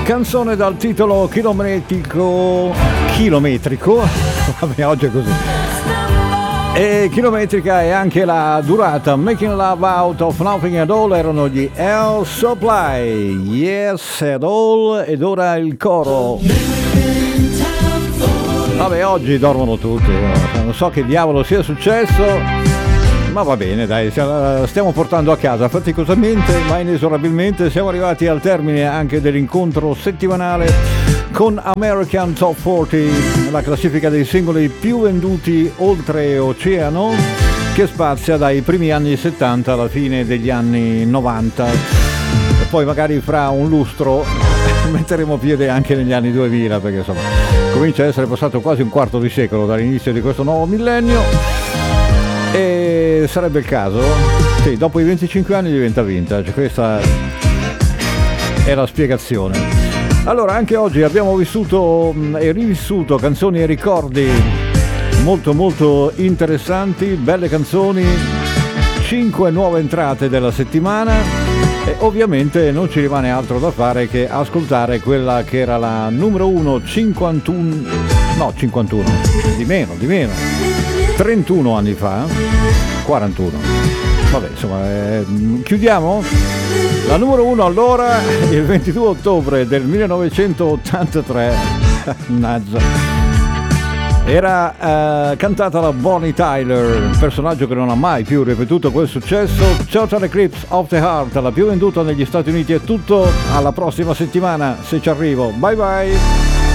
Canzone dal titolo chilometrico. Vabbè, oggi è così. E chilometrica è anche la durata. Making Love Out of Nothing at All erano gli Air Supply. Yes at All. Ed ora il coro. Vabbè, oggi dormono tutti. Non so che diavolo sia successo. Ma va bene, dai, stiamo portando a casa faticosamente ma inesorabilmente. Siamo arrivati al termine anche dell'incontro settimanale con American Top 40, la classifica dei singoli più venduti oltreoceano, che spazia dai primi anni 70 alla fine degli anni 90. E poi magari fra un lustro metteremo piede anche negli anni 2000, perché insomma comincia a essere passato quasi un quarto di secolo dall'inizio di questo nuovo millennio. E sarebbe il caso? Sì, dopo i 25 anni diventa vintage, questa è la spiegazione. Allora, anche oggi abbiamo vissuto e rivissuto canzoni e ricordi molto molto interessanti, belle canzoni, 5 nuove entrate della settimana e ovviamente non ci rimane altro da fare che ascoltare quella che era la numero 1 51, di meno. 31 anni fa, 41. Vabbè, insomma, chiudiamo? La numero 1 allora, il 22 ottobre del 1983, mannaggia, era cantata da Bonnie Tyler, un personaggio che non ha mai più ripetuto quel successo. Total Eclipse of the Heart, la più venduta negli Stati Uniti. È tutto, alla prossima settimana se ci arrivo. Bye bye!